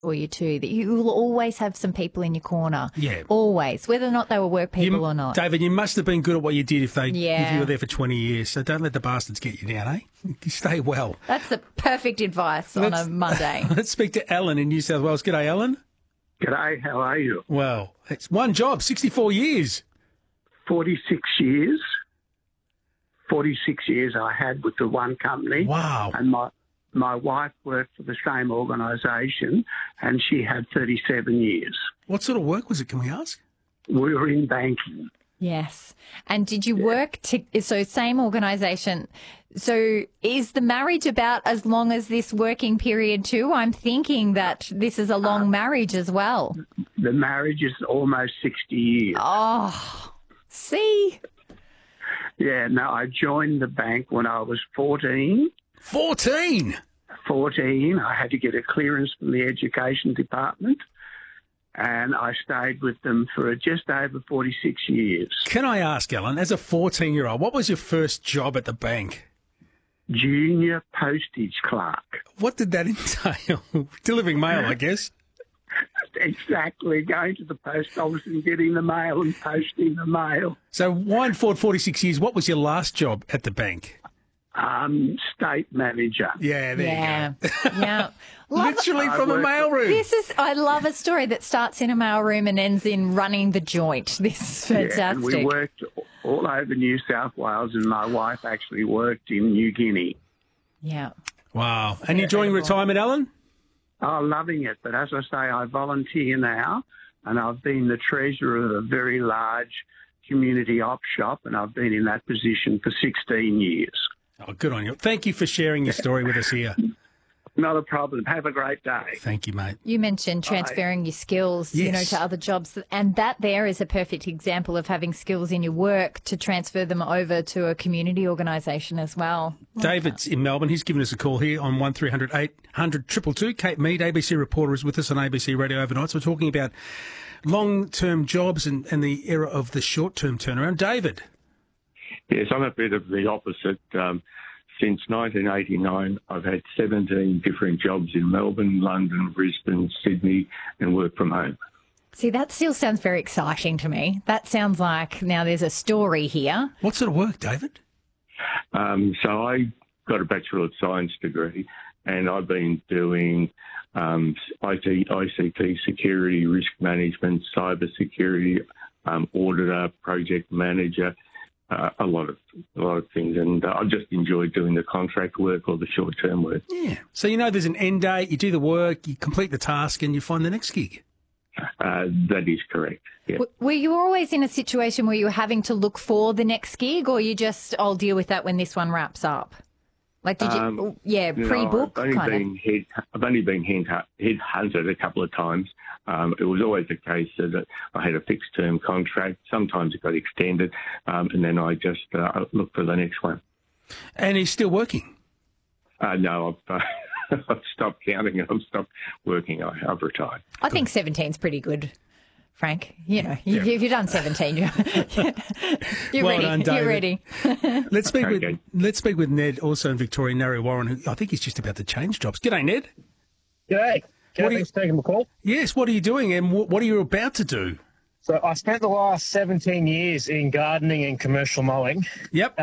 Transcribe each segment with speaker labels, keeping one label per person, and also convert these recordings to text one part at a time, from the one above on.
Speaker 1: or you two, that you will always have some people in your corner.
Speaker 2: Yeah.
Speaker 1: Always, whether or not they were work people or not.
Speaker 2: David, you must have been good at what you did if
Speaker 1: Yeah.
Speaker 2: you were there for 20 years. So don't let the bastards get you down, eh? You stay well.
Speaker 1: That's the perfect advice on a Monday.
Speaker 2: Let's speak to Alan in New South Wales. G'day, Alan.
Speaker 3: G'day, how are you?
Speaker 2: Well, it's one job, 64 years.
Speaker 3: 46 years. 46 years I had with the one company.
Speaker 2: Wow.
Speaker 3: And my wife worked for the same organisation, and she had 37 years.
Speaker 2: What sort of work was it, can we ask?
Speaker 3: We were in banking.
Speaker 1: Yes. And did you work so same organisation? So is the marriage about as long as this working period too? I'm thinking that this is a long marriage as well.
Speaker 3: The marriage is almost 60 years.
Speaker 1: Oh, see?
Speaker 3: Yeah, no, I joined the bank when I was 14.
Speaker 2: 14?
Speaker 3: 14. I had to get a clearance from the education department, and I stayed with them for just over 46 years.
Speaker 2: Can I ask, Alan, as a 14-year-old, what was your first job at the bank?
Speaker 3: Junior postage clerk.
Speaker 2: What did that entail? Delivering mail, I guess.
Speaker 3: Exactly, going to the post office and getting the mail and posting the mail.
Speaker 2: So wine for 46 years, what was your last job at the bank?
Speaker 3: State manager.
Speaker 2: Yeah, there you go.
Speaker 1: Yeah.
Speaker 2: Literally from a mailroom.
Speaker 1: I love a story that starts in a mailroom and ends in running the joint. This is fantastic.
Speaker 3: Yeah, and we worked all over New South Wales, and my wife actually worked in New Guinea.
Speaker 1: Yeah.
Speaker 2: Wow. And you enjoying retirement, Alan?
Speaker 3: Oh, loving it. But as I say, I volunteer now, and I've been the treasurer of a very large community op shop, and I've been in that position for 16 years.
Speaker 2: Oh, good on you. Thank you for sharing your story with us here.
Speaker 3: Not a problem. Have a great day.
Speaker 2: Thank you, mate.
Speaker 1: You mentioned transferring your skills,
Speaker 2: Yes.
Speaker 1: to other jobs, and that there is a perfect example of having skills in your work to transfer them over to a community organisation as well.
Speaker 2: David's in Melbourne. He's given us a call here on 1300 800 222. Kate Mead, ABC reporter, is with us on ABC Radio Overnight. So we're talking about long-term jobs and the era of the short-term turnaround. David.
Speaker 4: Yes, I'm a bit of the opposite. Since 1989, I've had 17 different jobs in Melbourne, London, Brisbane, Sydney, and work from home.
Speaker 1: See, that still sounds very exciting to me. That sounds like now there's a story here.
Speaker 2: What sort of work, David?
Speaker 4: So I got a Bachelor of Science degree, and I've been doing ICT security, risk management, cyber security, auditor, project manager, a lot of things, and I just enjoyed doing the contract work or the short-term work.
Speaker 2: Yeah. So there's an end date, you do the work, you complete the task, and you find the next gig.
Speaker 4: That is correct. Yeah.
Speaker 1: Were you always in a situation where you were having to look for the next gig, or you just, I'll deal with that when this one wraps up? Like, did you, pre-book
Speaker 4: I've
Speaker 1: kind of?
Speaker 4: I've only been headhunted a couple of times. It was always the case that I had a fixed-term contract. Sometimes it got extended, and then I just looked for the next one.
Speaker 2: And he's still working?
Speaker 4: No, I've stopped counting and I've stopped working. I've retired.
Speaker 1: I think 17's pretty good, Frank. If you've done 17, you're
Speaker 2: Well
Speaker 1: ready.
Speaker 2: done, David.
Speaker 1: You're ready.
Speaker 2: Let's speak with Ned, also in Victoria, Narre Warren, who I think he's just about to change jobs. G'day, Ned.
Speaker 5: G'day. Thanks for taking the call.
Speaker 2: Yes, what are you doing and what are you about to do?
Speaker 5: So I spent the last 17 years in gardening and commercial mowing.
Speaker 2: Yep.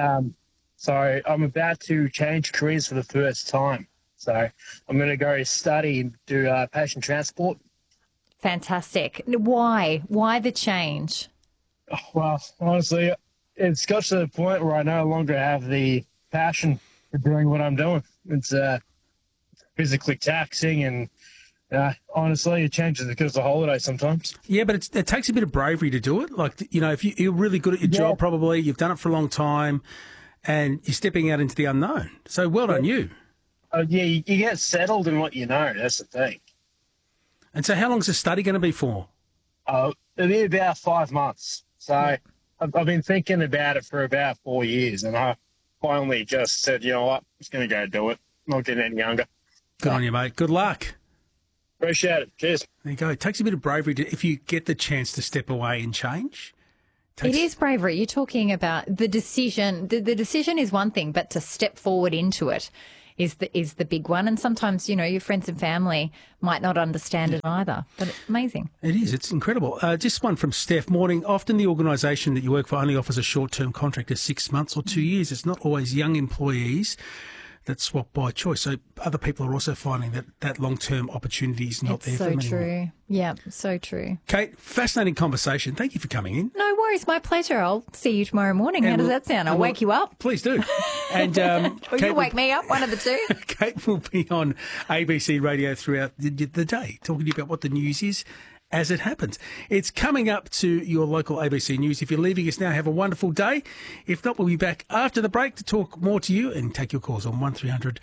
Speaker 5: So I'm about to change careers for the first time. So I'm going to go study and do patient transport.
Speaker 1: Fantastic. Why? Why the change?
Speaker 5: Well, honestly, it's got to the point where I no longer have the passion for doing what I'm doing. It's physically taxing, and honestly, it changes because of the holiday sometimes.
Speaker 2: Yeah, but it takes a bit of bravery to do it. Like, if you're really good at your job, probably you've done it for a long time, and you're stepping out into the unknown. So well done you.
Speaker 5: You get settled in what you know. That's the thing.
Speaker 2: And so how long's the study going to be for?
Speaker 5: It'll be about 5 months. So I've been thinking about it for about 4 years, and I finally just said, you know what, I'm just going to go do it. I'm not getting any younger.
Speaker 2: Good on you, mate. Good luck.
Speaker 5: Appreciate it. Cheers.
Speaker 2: There you go. It takes a bit of bravery if you get the chance to step away and change.
Speaker 1: It is bravery. You're talking about the decision. The decision is one thing, but to step forward into it is the big one. And sometimes, your friends and family might not understand it either. But it's amazing.
Speaker 2: It is. It's incredible. Just one from Steph. Morning. Often the organisation that you work for only offers a short-term contract of 6 months or 2 years. It's not always young employees that swap by choice. So other people are also finding that long-term opportunity is not there for them anymore.
Speaker 1: True. Yeah, so true.
Speaker 2: Kate, fascinating conversation. Thank you for coming in.
Speaker 1: No worries. My pleasure. I'll see you tomorrow morning. How does that sound? I'll wake you up.
Speaker 2: Please do. And
Speaker 1: Or you wake me up, one of the two.
Speaker 2: Kate will be on ABC Radio throughout the day, talking to you about what the news is as it happens. It's coming up to your local ABC News. If you're leaving us now, have a wonderful day. If not, we'll be back after the break to talk more to you and take your calls on 1300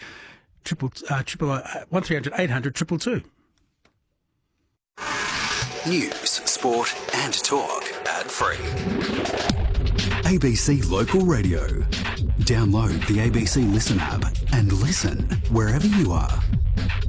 Speaker 2: 800 222.
Speaker 6: News, sport and talk ad-free. ABC Local Radio. Download the ABC Listen app and listen wherever you are.